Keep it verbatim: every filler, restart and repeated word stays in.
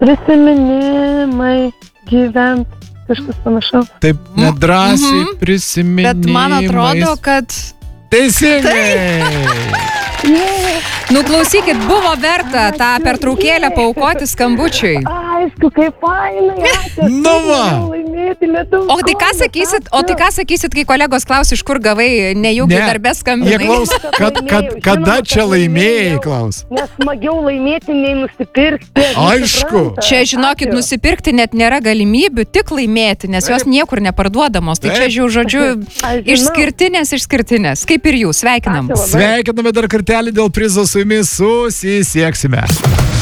Prisiminimai, gyvent, kažkas panašaus. Taip nedrąsiai Mhm. prisiminimais. Bet man atrodo, kad... Teisingai! Nu, klausykit, buvo verta tą pertraukėlę paaukoti skambučiui. Aišku, kaip fainai. ačiū, Nu va. laimėti lietuvių O tai ką kodą, sakysit, o tai ačiū. ką sakysit, kai kolegos klaus, iš kur gavai, nejaugi Ne. darbę Jie skambinai? klaus, kad, kad, kada Žinoma, čia kad laimėjai, laimėjau. klaus. Nes smagiau laimėti, nei nusipirkti. Aišku. Supranta? Čia, žinokit, Ačiū. nusipirkti net nėra galimybių, tik laimėti, nes jos niekur neparduodamos. Tai čia, Taip. žiū, žodžiu, Aš žinau. išskirtinės, išskirtinės. Kaip ir jūs, sveikinam. Ačiū labai. Sveikiname dar kartelį dėl prizo su jumis, susisieksime.